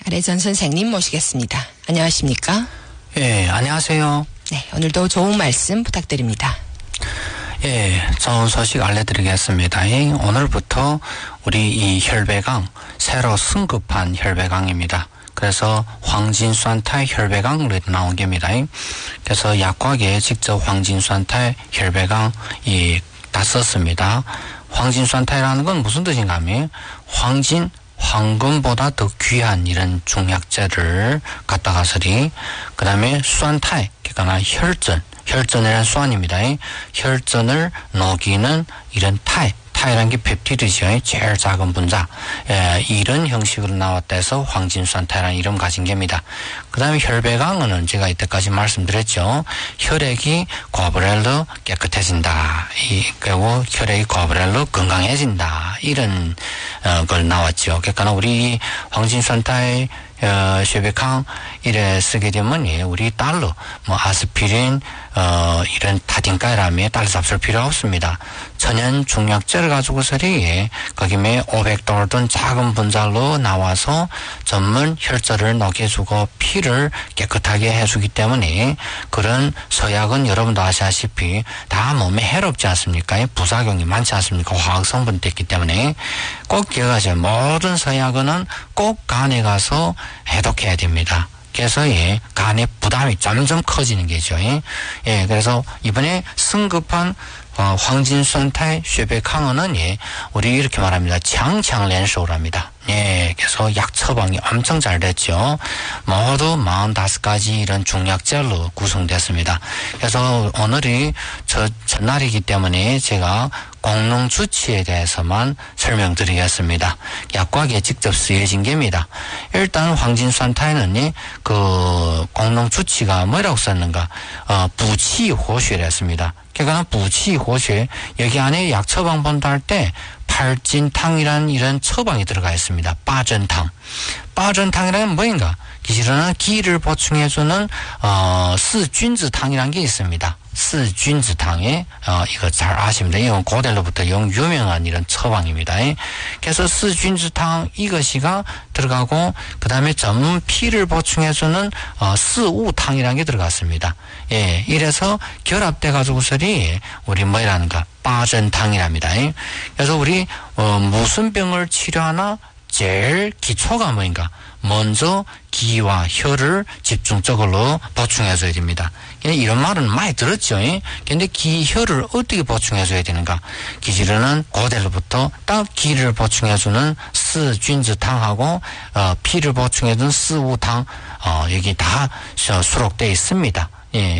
가래전 선생님 모시겠습니다. 안녕하십니까? 예, 안녕하세요. 네, 오늘도 좋은 말씀 부탁드립니다. 예, 좋은 소식 알려드리겠습니다. 오늘부터 우리 이 혈배강, 새로 승급한 혈배강입니다. 그래서 황진수한테 혈배강으로 나온 겁니다. 그래서 약과에 직접 황진수한테 혈배강 다 썼습니다. 황진수한테라는 건 무슨 뜻인가 하면 황금보다 더 귀한 이런 중약재를 갖다가서리 그 다음에 수안타이 그러니까 혈전이라는 수안입니다. 혈전을 녹이는 이런 타이라는 게 펩티드죠. 제일 작은 분자. 이런 형식으로 나왔다 해서 황진수안타이라는 이름 가진 겁니다. 그 다음에 혈배강은 제가 이때까지 말씀드렸죠. 혈액이 과브렐로 깨끗해진다. 그리고 혈액이 과브렐로 건강해진다. 이런 걸 나왔죠. 그러니까 우리 황진수안타이 혈배강 이래 쓰게 되면 우리 딸로 아스피린 이런 타딘가이라면 딸로 잡술 필요 없습니다. 천연 중약제를 가지고서리 거기에 500달러던 작은 분자로 나와서 전문 혈전을 녹여주고 피를 깨끗하게 해주기 때문에 그런 서약은 여러분도 아시다시피 다 몸에 해롭지 않습니까? 부작용이 많지 않습니까? 화학성분도 있기 때문에 꼭 기억하세요. 모든 서약은 꼭 간에 가서 해독해야 됩니다. 그래서 간의 부담이 점점 커지는 거죠. 그래서 이번에 승급한 황진수안타이 쉐베캉은 우리 이렇게 말합니다. 장창連手랍니다. 그래서 약 처방이 엄청 잘 됐죠. 모두 45가지 이런 중약제로 구성됐습니다. 그래서 오늘이 전날이기 때문에 제가 공농 주치에 대해서만 설명드리겠습니다. 약과에 직접 쓰여진 겁니다. 일단 황진수안타이는 그 공농 주치가 뭐라고 썼는가? 부치호쉐를 했습니다. 그러니까 부치호쉐 여기 안에 약 처방 본다 할 때 팔진탕이라는 이런 처방이 들어가 있습니다. 빠전탕. 빠전탕이라는 뭐인가? 기실은 기를 보충해주는 스쥔즈탕이라는 게 있습니다. 스쥔즈탕에 이거 잘 아십니다. 이건 고대로부터 유명한 이런 처방입니다. 그래서 스쥔즈탕 이것이가 들어가고 그 다음에 전문 피를 보충해주는 스우탕이라는 게 들어갔습니다. 이래서 결합돼 가지고서리 우리 뭐라는가 빠전탕이랍니다. 그래서 우리 무슨 병을 치료하나 제일 기초가 뭐인가? 먼저 기와 혈을 집중적으로 보충해줘야 됩니다. 이런 말은 많이 들었죠. 근데 기, 혈을 어떻게 보충해줘야 되는가? 기질은 고대로부터 딱 기를 보충해주는 스쥔즈탕하고 피를 보충해주는 스우탕 여기 다 수록되어 있습니다.